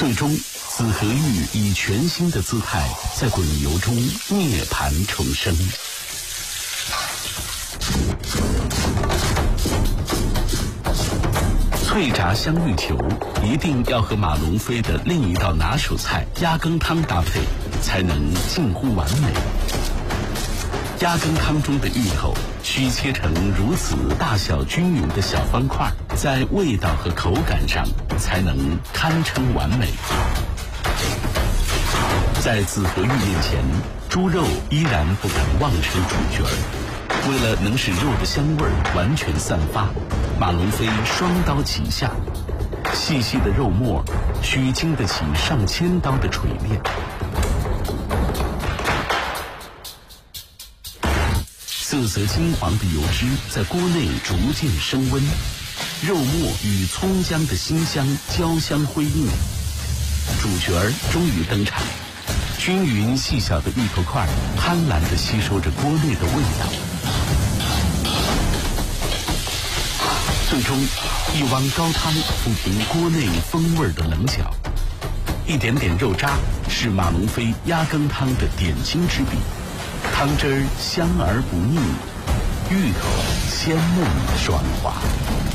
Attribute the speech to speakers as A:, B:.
A: 最终，紫河玉以全新的姿态在滚油中涅槃重生。脆炸香芋球一定要和马龙飞的另一道拿手菜鸭羹汤搭配，才能近乎完美。鸭羹汤中的芋头需切成如此大小均匀的小方块，在味道和口感上才能堪称完美。在紫河玉面前，猪肉依然不敢妄称主角儿。为了能使肉的香味完全散发，马龙飞双刀齐下，细细的肉末需经得起上千刀的锤炼。色泽金黄的油脂在锅内逐渐升温，肉末与葱姜的辛香交相辉映，主角儿终于登场。均匀细小的芋头块贪婪地吸收着锅内的味道，最终一汪高汤抚平锅内风味的棱角，一点点肉渣是马龙飞鸭羹汤的点睛之笔，汤汁儿香而不腻，芋头鲜嫩爽滑。